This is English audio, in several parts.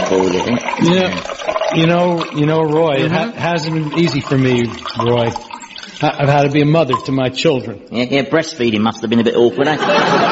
for you, think? Yeah. You know, Roy, it hasn't been easy for me, Roy. I've had to be a mother to my children. Yeah, breastfeeding must have been a bit awkward, eh?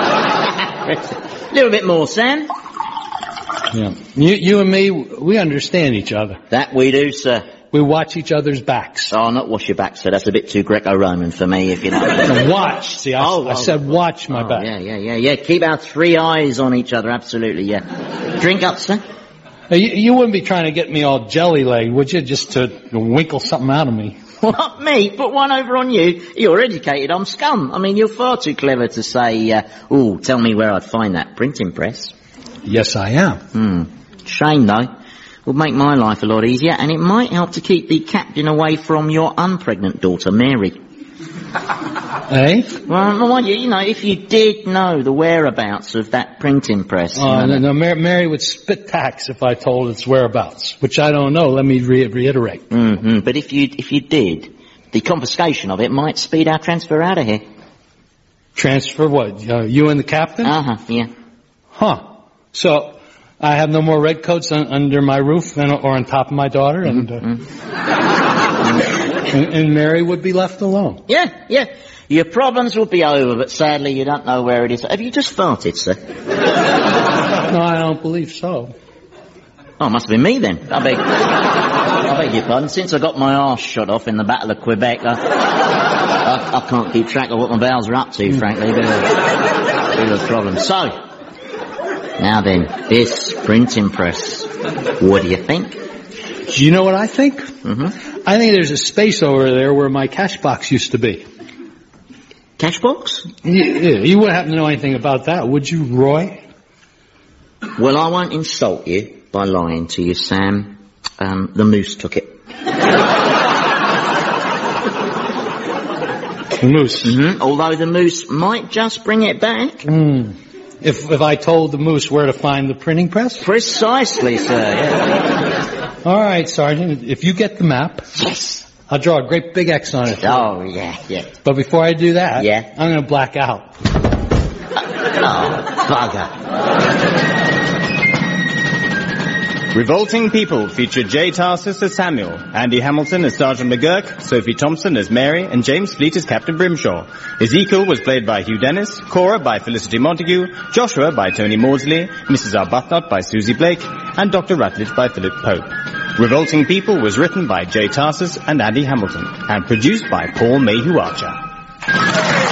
A little bit more, Sam. Yeah. You and me, we understand each other. That we do, sir. We watch each other's backs. Oh, not wash your back, sir. That's a bit too Greco-Roman for me, if you know. No, watch. See, I said watch my back. Yeah. Keep our 3 eyes on each other, absolutely, yeah. Drink up, sir. You wouldn't be trying to get me all jelly-legged, would you, just to winkle something out of me? What, me? Put one over on you? You're educated, I'm scum. I mean, you're far too clever to say, tell me where I'd find that printing press. Yes, I am. Shame, though. Would make my life a lot easier, and it might help to keep the captain away from your unpregnant daughter, Mary. Eh? Well, you know, if you did know the whereabouts of that printing press... No, Mary would spit tax if I told its whereabouts, which I don't know, let me reiterate. But if you did, the confiscation of it might speed our transfer out of here. Transfer what? You and the captain? Yeah. Huh. So... I have no more redcoats under my roof or on top of my daughter, and Mary would be left alone. Yeah. Your problems will be over, but sadly you don't know where it is. Have you just farted, sir? No, I don't believe so. Oh, it must have been me then. I beg your pardon. Since I got my arse shot off in the Battle of Quebec, I can't keep track of what my bowels are up to, frankly. Bit of a problem. So... now then, this printing press, what do you think? Do you know what I think? I think there's a space over there where my cash box used to be. Cash box? Yeah, you wouldn't happen to know anything about that, would you, Roy? Well, I won't insult you by lying to you, Sam. The moose took it. The moose? Although the moose might just bring it back. If I told the moose where to find the printing press? Precisely, sir, yeah. All right, Sergeant, if you get the map... Yes. I'll draw a great big X on it. Oh, yeah. But before I do that... Yeah? I'm going to black out. Bugger. Revolting People featured Jay Tarsus as Samuel, Andy Hamilton as Sergeant McGurk, Sophie Thompson as Mary, and James Fleet as Captain Brimshaw. Ezekiel was played by Hugh Dennis, Cora by Felicity Montague, Joshua by Tony Maudsley, Mrs. Arbuthnot by Susie Blake, and Dr. Rutledge by Philip Pope. Revolting People was written by Jay Tarsus and Andy Hamilton, and produced by Paul Mayhew Archer.